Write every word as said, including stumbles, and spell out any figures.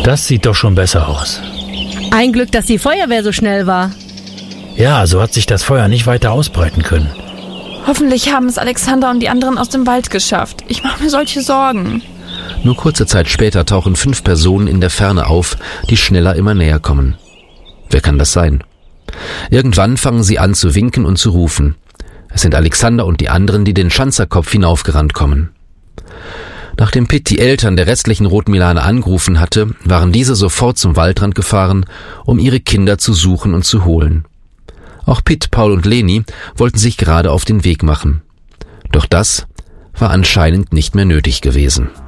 Das sieht doch schon besser aus. Ein Glück, dass die Feuerwehr so schnell war. Ja, so hat sich das Feuer nicht weiter ausbreiten können. Hoffentlich haben es Alexander und die anderen aus dem Wald geschafft. Ich mache mir solche Sorgen. Nur kurze Zeit später tauchen fünf Personen in der Ferne auf, die schneller immer näher kommen. Wer kann das sein? Irgendwann fangen sie an zu winken und zu rufen. Es sind Alexander und die anderen, die den Schanzerkopf hinaufgerannt kommen. Nachdem Pitt die Eltern der restlichen Rotmilaner angerufen hatte, waren diese sofort zum Waldrand gefahren, um ihre Kinder zu suchen und zu holen. Auch Pitt, Paul und Leni wollten sich gerade auf den Weg machen. Doch das war anscheinend nicht mehr nötig gewesen.